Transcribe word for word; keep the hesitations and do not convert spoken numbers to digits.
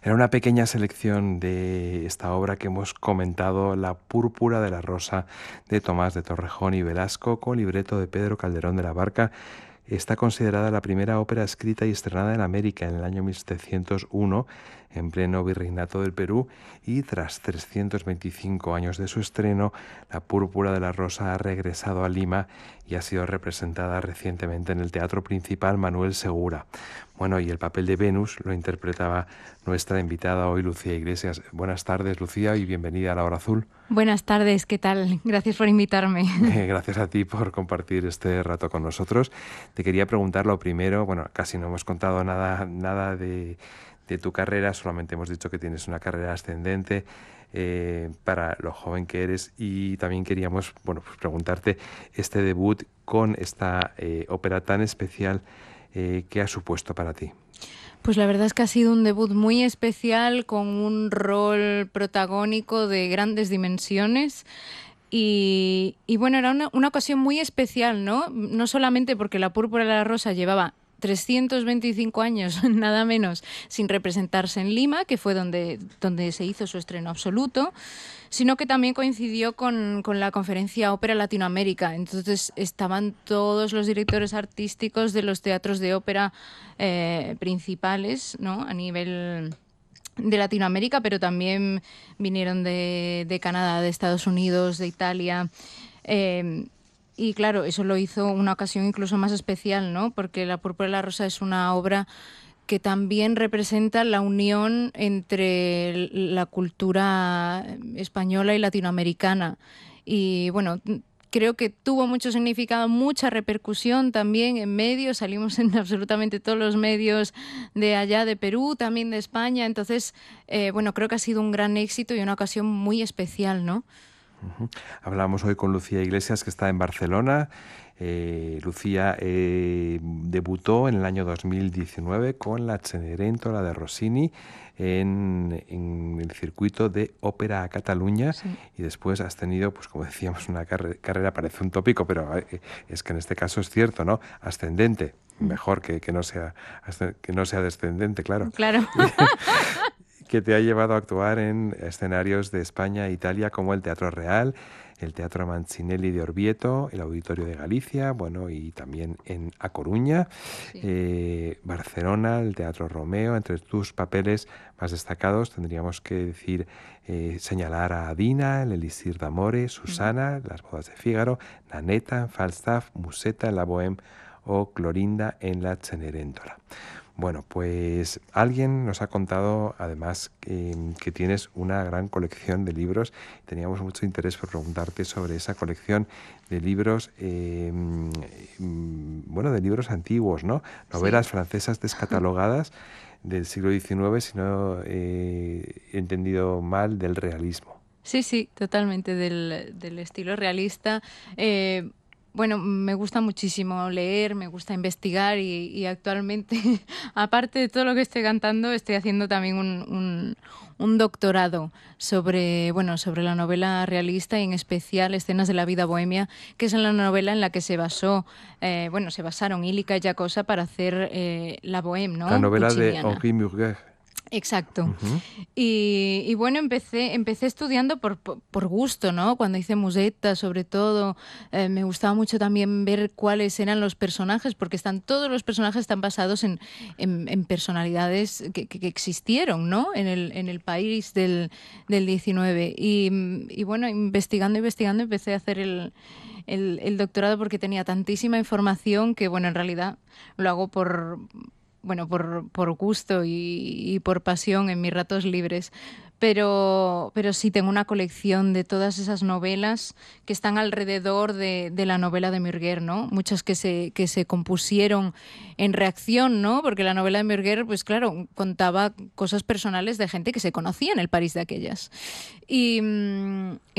Era una pequeña selección de esta obra que hemos comentado, La púrpura de la rosa, de Tomás de Torrejón y Velasco, con libreto de Pedro Calderón de la Barca. Está considerada la primera ópera escrita y estrenada en América en el año mil setecientos uno, en pleno virreinato del Perú, y tras trescientos veinticinco años de su estreno, La púrpura de la rosa ha regresado a Lima y ha sido representada recientemente en el Teatro Principal Manuel Segura. Bueno, y el papel de Venus lo interpretaba nuestra invitada hoy, Lucía Iglesias. Buenas tardes, Lucía, y bienvenida a La Hora Azul. Buenas tardes, ¿qué tal? Gracias por invitarme. Gracias a ti por compartir este rato con nosotros. Te quería preguntar lo primero, bueno, casi no hemos contado nada, nada de, de tu carrera, solamente hemos dicho que tienes una carrera ascendente eh, para lo joven que eres, y también queríamos, bueno, pues preguntarte este debut con esta eh, ópera tan especial, eh, ¿qué ha supuesto para ti? Pues la verdad es que ha sido un debut muy especial, con un rol protagónico de grandes dimensiones. Y, y bueno, era una, una ocasión muy especial, ¿no? No solamente porque La púrpura de la rosa llevaba trescientos veinticinco años, nada menos, sin representarse en Lima, que fue donde, donde se hizo su estreno absoluto, sino que también coincidió con, con la conferencia Ópera Latinoamérica. Entonces estaban todos los directores artísticos de los teatros de ópera eh, principales, ¿no?, a nivel de Latinoamérica, pero también vinieron de, de Canadá, de Estados Unidos, de Italia. Eh, y claro, eso lo hizo una ocasión incluso más especial, ¿no? Porque La púrpura de la rosa es una obra que también representa la unión entre la cultura española y latinoamericana. Y bueno, creo que tuvo mucho significado, mucha repercusión también en medios. Salimos en absolutamente todos los medios de allá, de Perú, también de España. Entonces, eh, bueno, creo que ha sido un gran éxito y una ocasión muy especial, ¿no? Uh-huh. Hablamos hoy con Lucía Iglesias, que está en Barcelona. Eh, Lucía eh, debutó en el año dos mil diecinueve con la Cenerentola de Rossini en, en el circuito de Ópera a Cataluña, Sí. y después has tenido, pues como decíamos, una carre- carrera, parece un tópico, pero eh, es que en este caso es cierto, ¿no? Ascendente, mejor que, que, no, sea, que no sea descendente, claro. Claro. Que te ha llevado a actuar en escenarios de España e Italia, como el Teatro Real, el Teatro Mancinelli de Orvieto, el Auditorio de Galicia, bueno, y también en A Coruña, Sí. eh, Barcelona, el Teatro Romeo. Entre tus papeles más destacados tendríamos que decir, eh, señalar a Adina, el Elixir d'Amore, Susana, mm. Las bodas de Fígaro, Nanetta en Falstaff, Musetta en La Bohème o Clorinda en La Cenerentola. Bueno, pues alguien nos ha contado además que, que tienes una gran colección de libros. Teníamos mucho interés por preguntarte sobre esa colección de libros, eh, bueno, de libros antiguos, ¿no? Novelas Sí. francesas descatalogadas del siglo diecinueve, si no eh, he entendido mal, del realismo. Sí, sí, totalmente del, del estilo realista. Eh, bueno, me gusta muchísimo leer, me gusta investigar y, y actualmente, aparte de todo lo que estoy cantando, estoy haciendo también un, un, un doctorado sobre, bueno, sobre la novela realista y en especial Escenas de la vida bohemia, que es la novela en la que se basó, eh, bueno, se basaron Illica y Giacosa para hacer eh, la Bohème, La ¿no?, novela de pucciniana. Henri Murger. Exacto. Uh-huh. Y, y bueno, empecé, empecé estudiando por, por, por gusto, ¿no? Cuando hice Musetta, sobre todo, eh, me gustaba mucho también ver cuáles eran los personajes, porque están, todos los personajes están basados en, en, en personalidades que, que, que existieron, ¿no?, en el, en el país del, del diecinueve. Y, y bueno, investigando, investigando, empecé a hacer el, el, el doctorado porque tenía tantísima información que, bueno, en realidad lo hago por... bueno, por, por gusto y, y por pasión en mis ratos libres. Pero, pero sí tengo una colección de todas esas novelas que están alrededor de, de la novela de Murger, ¿no? Muchas que se, que se compusieron en reacción, ¿no? Porque la novela de Murger, pues claro, contaba cosas personales de gente que se conocía en el París de aquellas. Y,